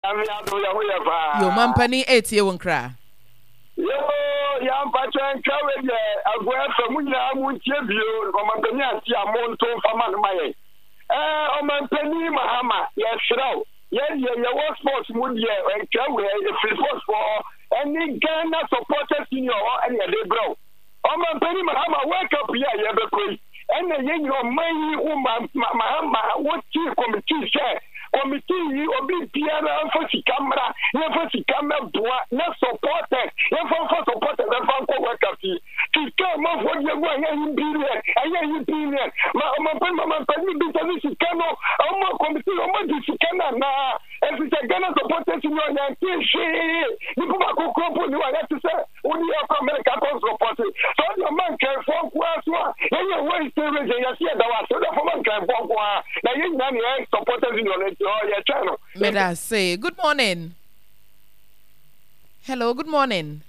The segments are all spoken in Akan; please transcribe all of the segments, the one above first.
Yo mampani etie wonkra. Yo yam patron kawe ye agwa fa munya mu ntie bio ko mampani ati amonto fama no maye. O mampani mahama ye shraw. Ye wo sports mu ye kawe e free sports for any Ghana supporters senior or any day bro. O mampani mahama wake up here ye be koi. Ene ye your money mahama what committee share. Committee obi piara for si camera boa na supported ye for supported na for work up to come off what you go and period ma pani bi si kano o committee o ma si kana na if it's a Ghana supporters in your nation you go back ko ni wa to say only America can support so your man can for kwa ye way to raise ya see that was so the man can for kwa na you na supporters in your nation. Oh, yeah, channel. Meda say, good morning. Hello, good morning.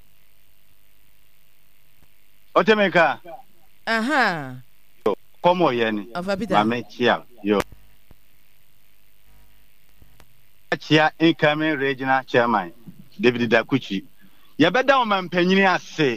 Otemeka. Aha. Komo yeni. Mame chia. Yo. Chia incoming regional chairman David Dakuchi. Yabeda o mampanyini ase.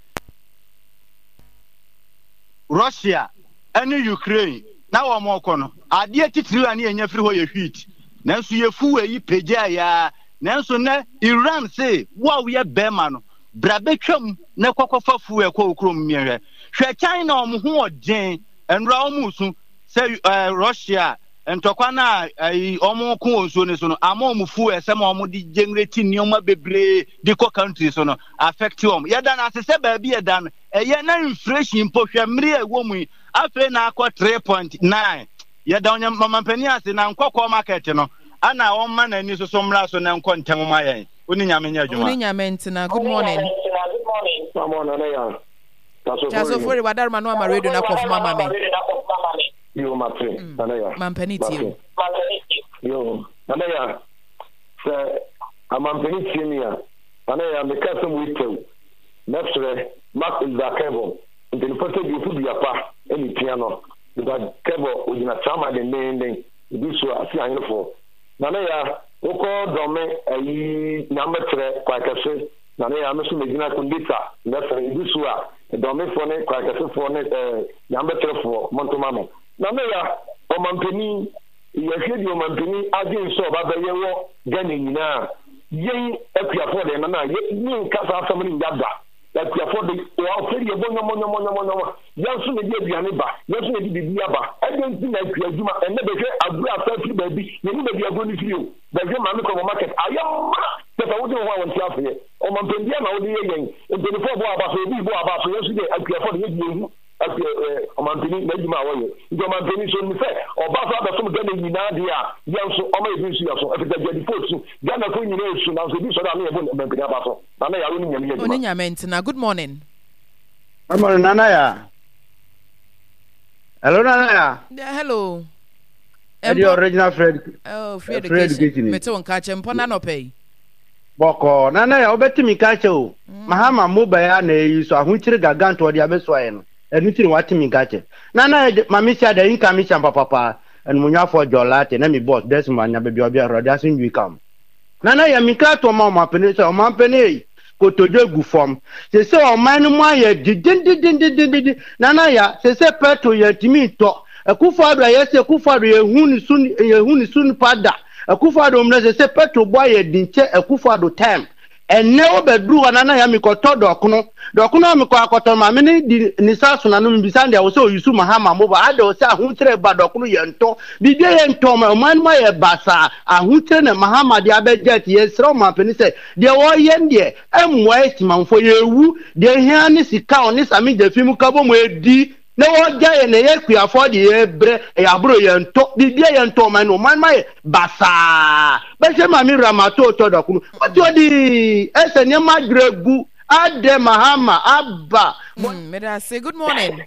Russia and Ukraine. Now I'm more corner. I dear titri and ye free where you heat. Nanso ye fu yi peja ya. Nanso na Iran say, "Wa we beman." Brabetwam na kwakwafa fu e kwa okrom miehwe. Hwe China omho oden enra omusu say Russia entokwa na omo ko onso ne so no ama omufu e se ma omo di generate nioma bebre di ko country so no affect om. Yeda na se ba bi yeda no eye na inflation po hwe mre ewo mu afi na akọ 3.9 yeda onya mampani ase na nkọkọ market no ana o ma na ni so mra so na nkọ ntem ma yen oni nyame nya adwuma oni nyame ntina good morning Chaso for wadar manu ama radio na kofu mama me yo ma friend ya mampani tio yo ya se amampani tinia ya me ka so mu itew nafsre mak zakebo ndeni foto bi fu bi apa eni piano da kebo ojina chama de ndende bisu asi anyefo ya oko dome ayi nyametre kwa kase ya mesu medina kundita nafsre bisu a dome fo ne kwa kase fo ne nyametre fo montomama ya o mampeni ye hwedi o mampeni agin so ba ba yewo gane nyina yen akuafo de na ye ni kasa asam ni ngada akuafo de o feri ye bonyo yanso ne di aduane ba yanso ne di bibia ba agenti na akuaduma enne be hwe agru afafi ba bi ye ni be bi agru ni frio be hwe ma me ko market ayama te fa wodi ho awon ti afye o mampeni na wodi ye yen enteni fo bo aba so bi bo aba so yanso de akuafo de ye di ehu o mampeni na juma awoye njo mampeni so ni fe oba so aba so mo gane nyina de a yanso o ma ebi su yaso afita jadi fotu gana ko nyina esu na so bi so da na ye bo mampeni aba so na ya woni nyame ye oni nyame ntina good morning amon nana ya hello nana ya hello the original Fred Fred education me to nka che mpona no pay boko nana ya obetimi ka che o mahama mobile na yi so ahunchire gaganto de abeso aye no enu tiri watimi ka che nana mami sia da income champa papa en munyafo jolate na mi boss desma nya be obi rodi asin wi kam nana ya mi ka to ma pene so ma pene kotojo gu form se o manu mo aye dindindindindindi nana ya se petro ya timi to akufado ya se akufado ye huni sun pada akufado mna se petro boy ye dinche akufado time enne obedru nana ya mi ko to dokuno mi ko akoto ma me ni saso na no mi bisande wo se oyusu mahama mo ba ade o se ahuntere ba dokuno ye nto bibie ye nto ma man ma ye basa ahuntere na mahama de abejet ye sro ma peni se de wo ye ndie emwa estimanfo ye wu de hia ni sika oni sami de fimu kabo mo edi na wo jaye na ye kuafo de ye bre ya bro ye nto bibie ye nto ma no man ma ye basa be se ma mi ramato to dokuno o to di ese ne madregu ade mahama abba meda say good morning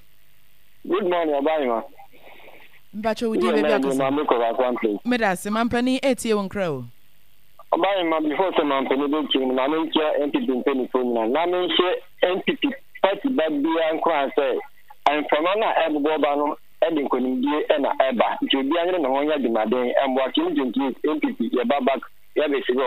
abayima mbacho wudi be bia kasa meda say mampani etie wonkra o abayima before say mampani be kim na no ntia entity mpeni phone na no nche entity party babia nkwa say anfono na ebo ba no edi nkonimdie na eba nti obi anyere na ho nya dimaden embo akim entity ye babak ya be